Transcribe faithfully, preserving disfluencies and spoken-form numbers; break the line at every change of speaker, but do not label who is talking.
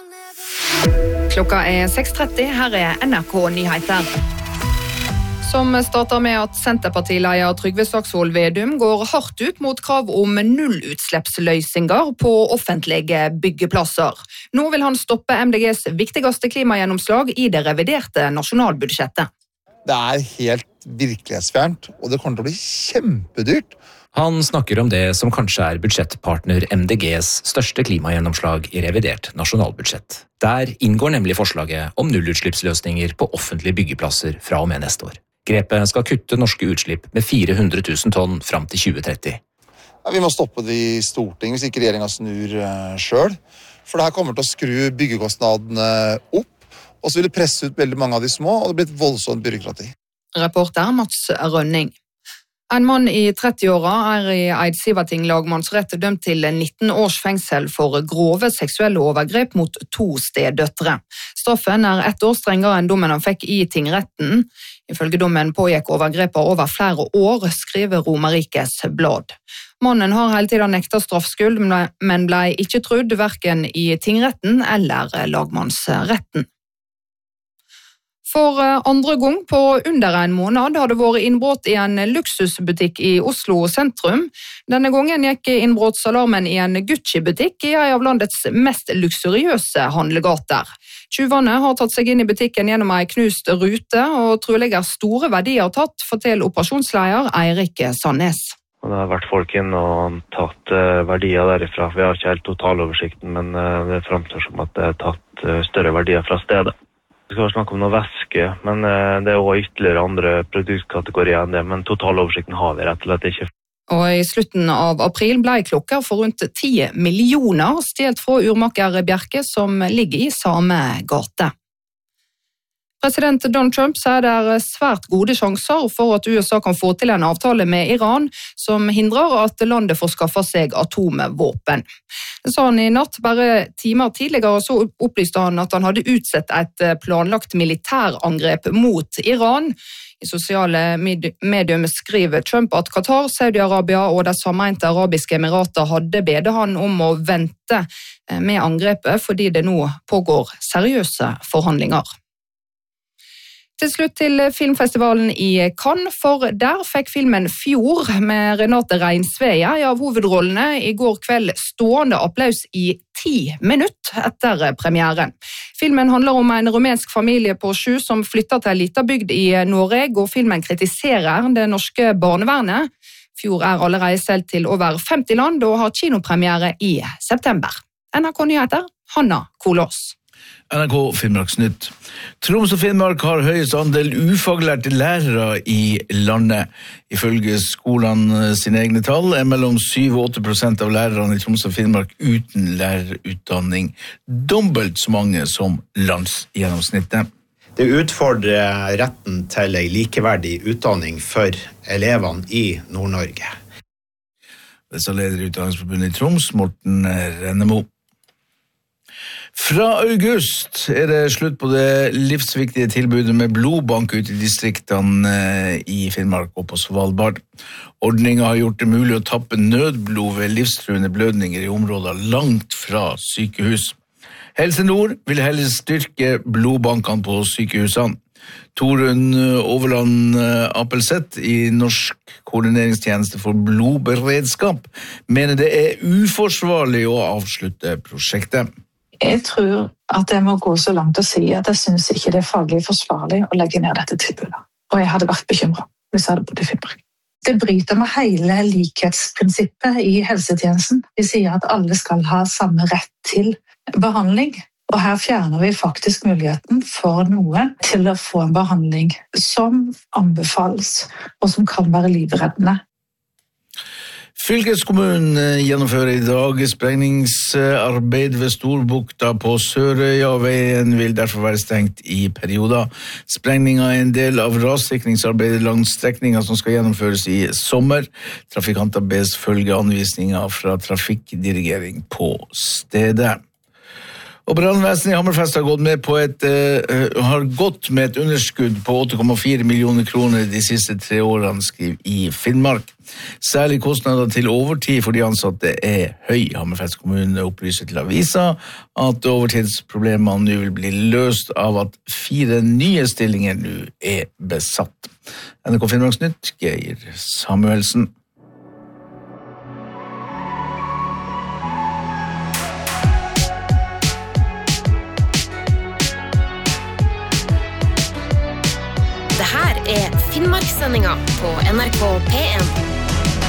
Klokka er seks tretti, her er N R K Nyheter. Som starter med at Senterpartileder Trygve Slagsvold Vedum går hardt ut mot krav om nullutslippsløsninger på offentlige byggeplasser. Nå vil han stoppe M D G's viktigste klimagjennomslag i det reviderte nasjonalbudsjettet.
Det er helt virkelighetsfjernt, og det kommer til å bli kjempedyrt.
Han snakker om det som kanskje er budsjettpartner M D G's største klimagjennomslag i revidert nasjonalbudsjett. Der inngår nemlig forslaget om nullutslippsløsninger på offentlige byggeplasser fra og med neste år. Grepet skal kutte norske utslipp med fire hundre tusen tonn fram til tjue tretti.
Ja, vi må stoppe det i Stortinget hvis ikke regjeringen snur uh, selv. For det her kommer til å skru byggekostnadene opp, og så vil det presse ut veldig mange av de små, og det blir et voldsomt byråkrati.
Reporter Mats Rønning. En mann i trettiåra er i Eidsivating lagmannsrett dømt til nitten års fengsel for grove seksuelle overgrep mot to stedøtre. Straffen er ett år strengere enn dommen han fikk i tingretten. Ifølge dommen pågikk overgrepet over flere år, skriver Romerikes blad. Mannen har hele tiden nektet straffskyld, men ble ikke trudd hverken i tingretten eller lagmannsretten. For andre gang på under en måned har det vært innbrudd i en luksusbutikk i Oslo sentrum. Denne gangen gikk innbruddsalarmen i en Gucci-butikk i en av landets mest luksuriøse handlegater. Tjuvene har tatt seg inn i butikken gjennom en knust rute, og trolig er store verdier tatt, forteller operasjonsleder Eirik Sandnes.
Det har vært folk inn og tatt verdier derifra. Vi har ikke helt totaloversikten, men det fremstår som at det er tatt større verdier fra stedet. Vi skal snakke om noe væske, men det er også ytterligere andre produktkategorier enn det, men totaloversikten har vi rett og slett ikke.
Og i slutten av april ble klokker for rundt ti millioner stjelt fra urmaker Bjerke som ligger i samme gate. President Donald Trump sier det er svært gode sjanser for at U S A kan få til en avtale med Iran som hindrer at landet får skaffe seg atomvåpen. Det sa han i natt. Bare timer tidligere så opplyste han at han hadde utsett et planlagt militærangrep mot Iran. I sosiale medier skriver Trump at Qatar, Saudi-Arabia og de sammeinte arabiske emirater hadde bedt han om å vente med angrepet fordi det nå pågår seriøse forhandlinger. Til slutt til filmfestivalen i Cannes, for der fikk filmen Fjord med Renate Reinsveia i av hovedrollene i går kveld stående applaus i ti minutter etter premieren. Filmen handler om en rumensk familie på sju som flytter til en liten bygd i Norge, og filmen kritiserer det norske barnevernet. Fjord er allerede solgt til over femti land og har kinopremiere i september. N R K Nyheter, Hanna Kolås.
N R K Finnmarksnytt. Troms og Finnmark har høyest andel ufaglærte lærere i landet. Ifølge skolene sine egne tall er mellom syv og åtte prosent av lærerne i Troms og Finnmark uten lærerutdanning. Dobbelt så mange som landsgjennomsnittet.
Det utfordrer retten til en likeverdig utdanning for elevene i Nord-Norge.
Det sa leder i Utdanningsforbundet i Troms, Morten Rennemo. Fra august er det slutt på det livsviktige tilbudet med blodbank ute i distriktene i Finnmark og på Svalbard. Ordningen har gjort det mulig å tappe nødblod ved livstruende blødninger i områder langt fra sykehus. Helse Nord vil heller styrke blodbankene på sykehusene. Torunn Overland Appelseth i Norsk koordineringstjeneste for blodberedskap mener det er uforsvarlig å avslutte prosjektet.
Jeg tror at jeg må gå så langt å si at jeg synes ikke det er faglig forsvarlig å legge ned dette tilbudet. Og jeg hadde vært bekymret hvis jeg hadde bodd i Finnmark. Det bryter med hele likhetsprinsippet i helsetjenesten. Vi sier at alle skal ha samme rett til behandling. Og her fjerner vi faktisk muligheten for noen til å få en behandling som anbefales og som kan være livreddende.
Fylkeskommunen gjennomfører i dag sprengningsarbeid ved Storbukta på Sørøya. Veien vil derfor være stengt i perioder. Sprengningen er en del av rassikringsarbeidet langs strekninger som skal gjennomføres i sommer. Trafikanter bes følge anvisninger fra trafikkdirigering på stedet. Og brannvesenet i Hammerfest har gått, med på et, uh, har gått med et underskudd på åtte komma fire millioner kroner de siste tre årene, skriver i Finnmark. Særlig kostnader til overtid for de ansatte er høy. Hammerfest kommune opplyser til avisa at overtidsproblemene nå vil bli løst av at fire nye stillinger nå er besatt. N R K Finnmarksnytt, Geir Samuelsen.
Det her er Finnmarkssendinga på N R K P en.